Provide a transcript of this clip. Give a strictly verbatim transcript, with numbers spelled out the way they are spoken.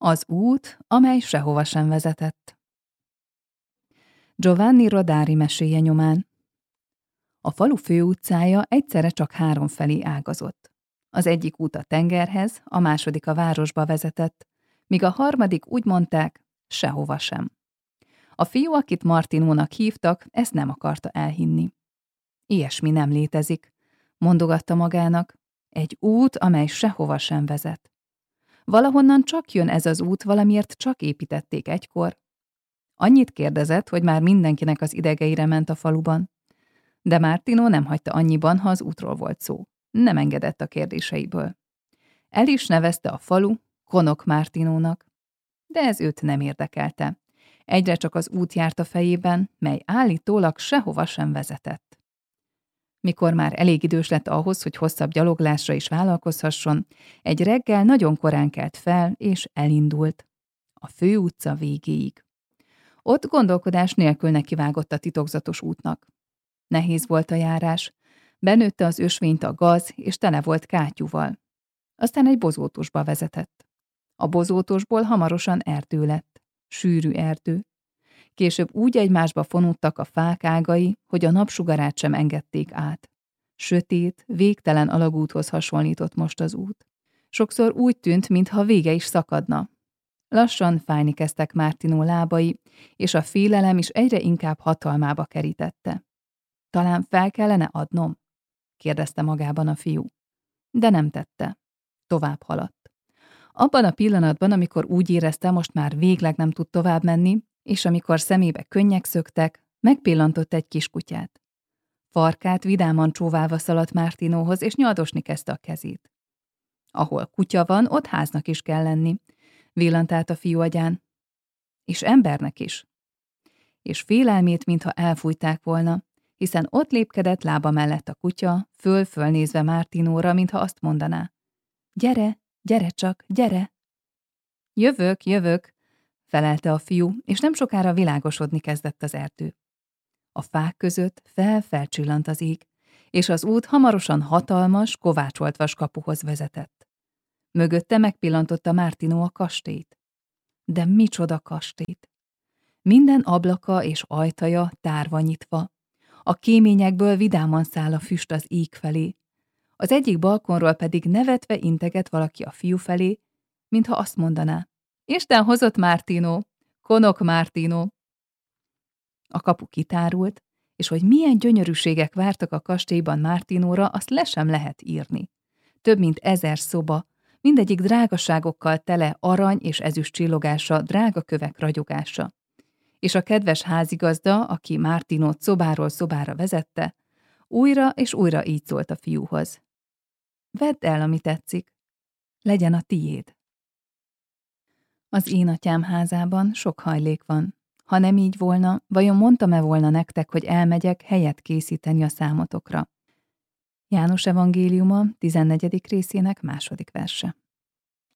Az út, amely sehova sem vezetett. Giovanni Rodari meséje nyomán. A falu főutcája egyszerre csak három felé ágazott. Az egyik út a tengerhez, a második a városba vezetett, míg a harmadik úgy mondták, sehova sem. A fiú, akit Martinónak hívtak, ezt nem akarta elhinni. Ilyesmi nem létezik, mondogatta magának, egy út, amely sehova sem vezet. Valahonnan csak jön ez az út, valamiért csak építették egykor. Annyit kérdezett, hogy már mindenkinek az idegeire ment a faluban. De Martino nem hagyta annyiban, ha az útról volt szó. Nem engedett a kérdéseiből. El is nevezte a falu Konok Martinónak. De ez őt nem érdekelte. Egyre csak az út járt a fejében, mely állítólag sehova sem vezetett. Mikor már elég idős lett ahhoz, hogy hosszabb gyaloglásra is vállalkozhasson, egy reggel nagyon korán kelt fel, és elindult. A főutca végéig. Ott gondolkodás nélkül nekivágott a titokzatos útnak. Nehéz volt a járás, benőtte az ösvényt a gaz, és tele volt kátyúval. Aztán egy bozótosba vezetett. A bozótosból hamarosan erdő lett. Sűrű erdő. Később úgy egymásba fonódtak a fák ágai, hogy a napsugarát sem engedték át. Sötét, végtelen alagúthoz hasonlított most az út. Sokszor úgy tűnt, mintha vége is szakadna. Lassan fájni kezdtek Martino lábai, és a félelem is egyre inkább hatalmába kerítette. Talán fel kellene adnom? Kérdezte magában a fiú. De nem tette. Tovább haladt. Abban a pillanatban, amikor úgy érezte, most már végleg nem tud tovább menni, és amikor szemébe könnyek szöktek, megpillantott egy kiskutyát. Farkát vidáman csóválva szaladt Martinóhoz, és nyaldosni kezdte a kezét. Ahol kutya van, ott háznak is kell lenni, villant át a fiú agyán. És embernek is. És félelmét, mintha elfújták volna, hiszen ott lépkedett lába mellett a kutya, föl-fölnézve Martinóra, mintha azt mondaná. Gyere, gyere csak, gyere! Jövök, jövök, felelte a fiú, és nem sokára világosodni kezdett az erdő. A fák között fel-felcsillant az ég, és az út hamarosan hatalmas, kovácsolt vaskapuhoz vezetett. Mögötte megpillantotta Martino a kastélyt. De micsoda kastélyt! Minden ablaka és ajtaja tárva nyitva. A kéményekből vidáman száll a füst az ég felé. Az egyik balkonról pedig nevetve integet valaki a fiú felé, mintha azt mondaná. Isten hozott Martino, Konok Martino. A kapu kitárult, és hogy milyen gyönyörűségek vártak a kastélyban Martinóra, azt le sem lehet írni. Több mint ezer szoba, mindegyik drágaságokkal tele arany és ezüst csillogása, drága kövek ragyogása. És a kedves házigazda, aki Martinót szobáról szobára vezette, újra és újra így szólt a fiúhoz. Vedd el, ami tetszik, legyen a tiéd. Az én atyám házában sok hajlék van. Ha nem így volna, vajon mondtam-e volna nektek, hogy elmegyek helyet készíteni a számotokra? János evangéliuma tizennegyedik részének második verse.